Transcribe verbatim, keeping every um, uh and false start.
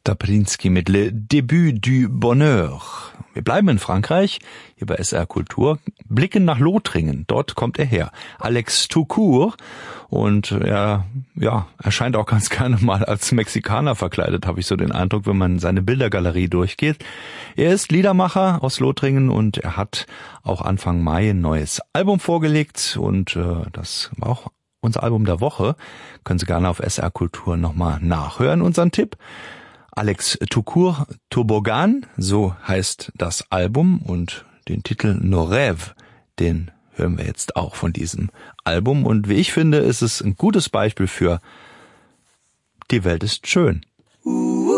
Taprinsky mit Le Début du Bonheur. Wir bleiben in Frankreich, hier bei S R Kultur, blicken nach Lothringen, dort kommt er her. Alex Toucourt, und er ja, erscheint auch ganz gerne mal als Mexikaner verkleidet, habe ich so den Eindruck, wenn man seine Bildergalerie durchgeht. Er ist Liedermacher aus Lothringen und er hat auch Anfang Mai ein neues Album vorgelegt und äh, das war auch unser Album der Woche. Können Sie gerne auf S R Kultur nochmal nachhören, unseren Tipp. Alex Toucourt Toboggan, so heißt das Album, und den Titel Nos Rêves, den hören wir jetzt auch von diesem Album. Und wie ich finde, ist es ein gutes Beispiel für Die Welt ist schön.